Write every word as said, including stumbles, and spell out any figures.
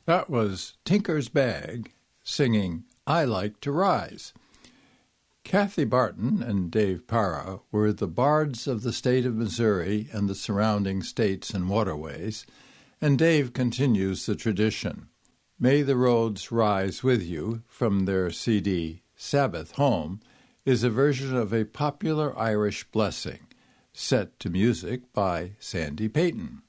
That was Tinker's Bag singing I Like to Rise. Kathy Barton and Dave Para were the bards of the state of Missouri and the surrounding states and waterways, and Dave continues the tradition. May the Roads Rise With You, from their C D Sabbath Home, is a version of a popular Irish blessing, set to music by Sandy Payton.